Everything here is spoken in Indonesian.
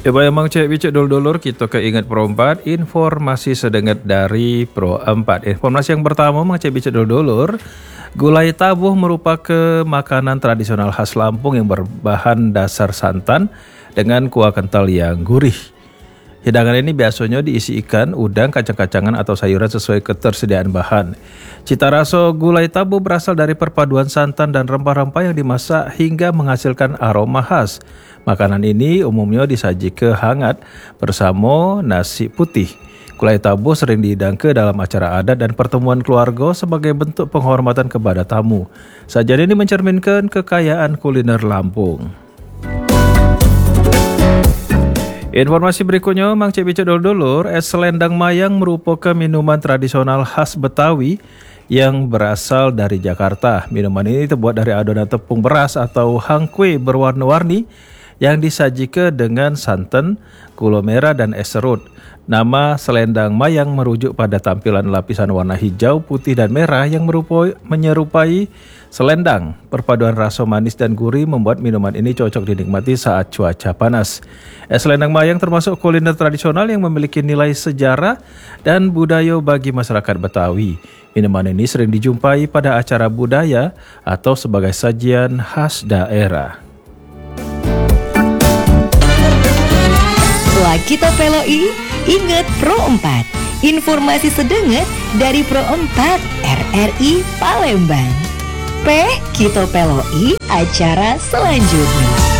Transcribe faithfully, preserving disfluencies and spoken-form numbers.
Ya bayang mang cek bicek dulur-dulur kita keinget Pro empat informasi sedenget dari Pro empat. Informasi yang pertama mang cek bicek dulur-dulur, gulai tabuh merupakan makanan tradisional khas Lampung yang berbahan dasar santan dengan kuah kental yang gurih. Hidangan ini biasanya diisi ikan, udang, kacang-kacangan atau sayuran sesuai ketersediaan bahan. Cita rasa gulai tabuh berasal dari perpaduan santan dan rempah-rempah yang dimasak hingga menghasilkan aroma khas. Makanan ini umumnya disajikan hangat bersama nasi putih. Gulai tabuh sering dihidangkan dalam acara adat dan pertemuan keluarga sebagai bentuk penghormatan kepada tamu. Sajian ini mencerminkan kekayaan kuliner Lampung. Informasi berikutnya, mang cek bicek dulur-dulur, es selendang mayang merupakan minuman tradisional khas Betawi yang berasal dari Jakarta. Minuman ini terbuat dari adonan tepung beras atau hangkwe berwarna-warni yang disajikan dengan santan, gula merah, dan es serut. Nama selendang mayang merujuk pada tampilan lapisan warna hijau, putih, dan merah yang merupai, menyerupai selendang. Perpaduan rasa manis dan gurih membuat minuman ini cocok dinikmati saat cuaca panas. Es selendang mayang termasuk kuliner tradisional yang memiliki nilai sejarah dan budaya bagi masyarakat Betawi. Minuman ini sering dijumpai pada acara budaya atau sebagai sajian khas daerah. Setelah kita peloi, ingat Pro empat. Informasi sedenget dari Pro empat R R I Palembang. P kita peloi acara selanjutnya.